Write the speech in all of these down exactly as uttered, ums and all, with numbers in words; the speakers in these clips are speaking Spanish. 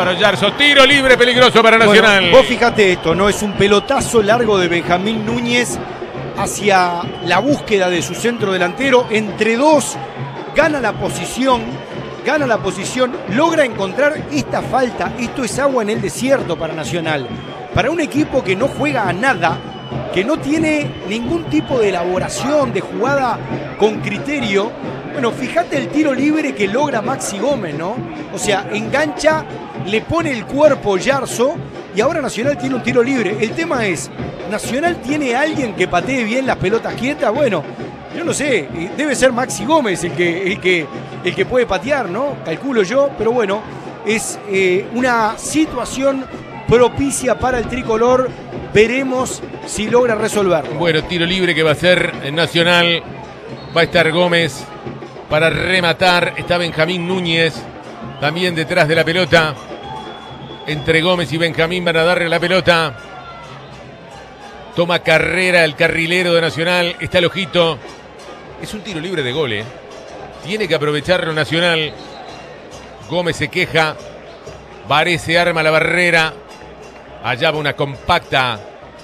para Oyarzo, tiro libre peligroso para Nacional. Bueno, vos fíjate esto, ¿no? Es un pelotazo largo de Benjamín Núñez hacia la búsqueda de su centro delantero. Entre dos, gana la posición, gana la posición, logra encontrar esta falta. Esto es agua en el desierto para Nacional. Para un equipo que no juega a nada, que no tiene ningún tipo de elaboración, de jugada con criterio. Bueno, fíjate el tiro libre que logra Maxi Gómez, ¿no? O sea, engancha, le pone el cuerpo Oyarzo y ahora Nacional tiene un tiro libre. El tema es, ¿Nacional tiene alguien que patee bien las pelotas quietas? Bueno, yo no sé, debe ser Maxi Gómez el que, el que, el que puede patear, ¿no? Calculo yo, pero bueno, es eh, una situación propicia para el tricolor. Veremos si logra resolverlo. Bueno, tiro libre que va a ser Nacional. Va a estar Gómez para rematar. Está Benjamín Núñez también detrás de la pelota. Entre Gómez y Benjamín van a darle la pelota. Toma carrera el carrilero de Nacional. Está el ojito. Es un tiro libre de gol, ¿eh? Tiene que aprovecharlo Nacional. Gómez se queja. Varese arma la barrera. Allá va una compacta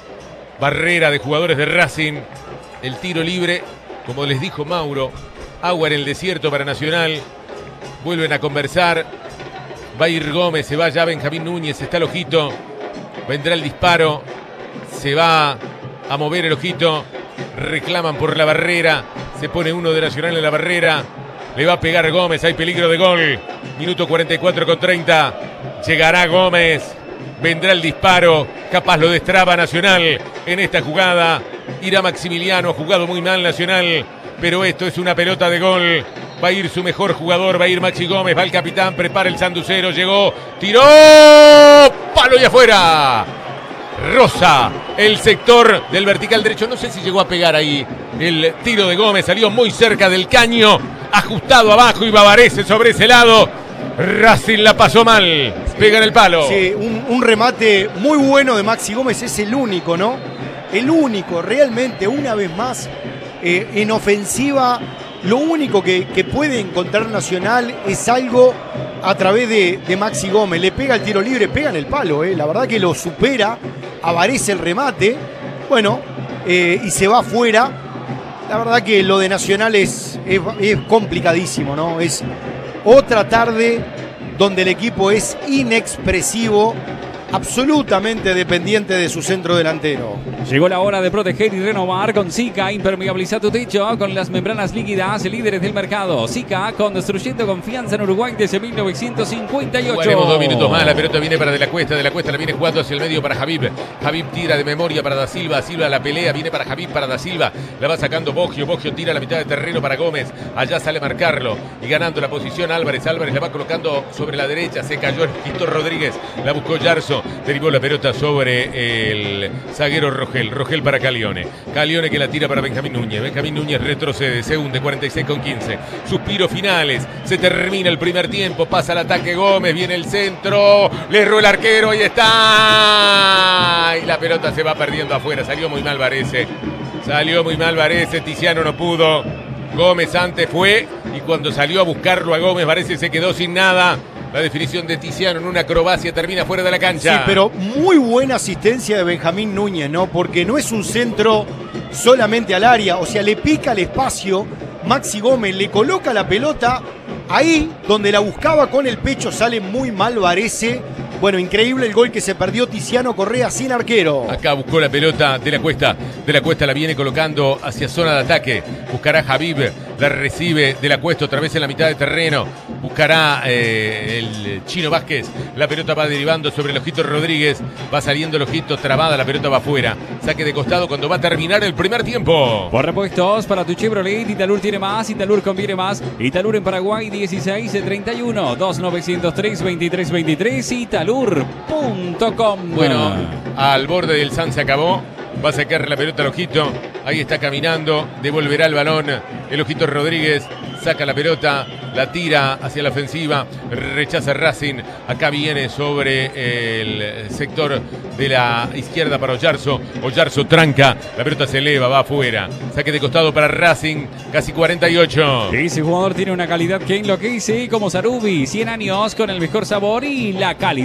barrera de jugadores de Racing. El tiro libre, como les dijo Mauro, agua en el desierto para Nacional. Vuelven a conversar. Va a ir Gómez, se va ya Benjamín Núñez, está el ojito. Vendrá el disparo. Se va a mover el ojito. Reclaman por la barrera. Se pone uno de Nacional en la barrera. Le va a pegar Gómez, hay peligro de gol. Minuto cuarenta y cuatro con treinta. Llegará Gómez. Vendrá el disparo, capaz lo destraba Nacional en esta jugada. Irá Maximiliano, ha jugado muy mal Nacional, pero esto es una pelota de gol. Va a ir su mejor jugador, va a ir Maxi Gómez, va el capitán, prepara el sanducero, llegó, tiró, palo y afuera. Rosa, el sector del vertical derecho, no sé si llegó a pegar ahí. El tiro de Gómez salió muy cerca del caño, ajustado abajo y Bavarese sobre ese lado. Racing la pasó mal, pega en el palo. Sí, un, un remate muy bueno de Maxi Gómez, es el único, ¿no? El único, realmente, una vez más, eh, en ofensiva, lo único que, que puede encontrar Nacional es algo a través de, de Maxi Gómez. Le pega el tiro libre, pega en el palo, eh. La verdad que lo supera, aparece el remate, bueno, eh, y se va afuera. La verdad que lo de Nacional es, es, es complicadísimo, ¿no? Es otra tarde donde el equipo es inexpresivo, absolutamente dependiente de su centro delantero. Llegó la hora de proteger y renovar con Sika. Impermeabiliza tu techo con las membranas líquidas, líderes del mercado. Sika, construyendo confianza en Uruguay desde mil novecientos cincuenta y ocho. Jugaremos dos minutos más. La pelota viene para De la Cuesta. De la Cuesta la viene jugando hacia el medio para Javib. Javib tira de memoria para Da Silva. Silva la pelea. Viene para Javib, para Da Silva. La va sacando Boggio. Boggio tira a la mitad de terreno para Gómez. Allá sale a marcarlo. Y ganando la posición Álvarez. Álvarez la va colocando sobre la derecha. Se cayó el Quito Rodríguez. La buscó Oyarzo. Derivó la pelota sobre el zaguero Rogel. Rogel para Calione. Calione que la tira para Benjamín Núñez. Benjamín Núñez retrocede. Se hunde. cuarenta y seis con quince. Suspiros finales. Se termina el primer tiempo. Pasa el ataque Gómez. Viene el centro. Le erró el arquero. Ahí está. Y la pelota se va perdiendo afuera. Salió muy mal Varese. Salió muy mal Varese. Tiziano no pudo. Gómez antes fue. Y cuando salió a buscarlo a Gómez, Varese se quedó sin nada. La definición de Tiziano en una acrobacia termina fuera de la cancha. Sí, pero muy buena asistencia de Benjamín Núñez, ¿no? Porque no es un centro solamente al área, o sea, le pica el espacio. Maxi Gómez le coloca la pelota ahí donde la buscaba con el pecho, sale muy mal Varese. Bueno, increíble el gol que se perdió Tiziano Correa sin arquero. Acá buscó la pelota De la Cuesta. De la Cuesta la viene colocando hacia zona de ataque. Buscará Javib. La recibe De la Cuesta otra vez en la mitad de terreno. Buscará eh, el Chino Vázquez. La pelota va derivando sobre el Ojito Rodríguez. Va saliendo el Ojito trabada. La pelota va afuera. Saque de costado cuando va a terminar el primer tiempo. Por repuestos para tu Chevrolet. Italur tiene más. Italur conviene más. Italur en Paraguay dieciséis treinta y uno. dos nueve cero tres veintitrés veintitrés. Italur punto com. Bueno, al borde del San se acabó. Va a sacar la pelota al Ojito. Ahí está caminando. Devolverá el balón. El Ojito Rodríguez saca la pelota. La tira hacia la ofensiva. Rechaza Racing. Acá viene sobre el sector de la izquierda para Oyarzo. Oyarzo tranca. La pelota se eleva. Va afuera. Saque de costado para Racing. Casi cuarenta y ocho. Ese jugador tiene una calidad que enloquece. Como Sarubi. cien años con el mejor sabor y la calidad.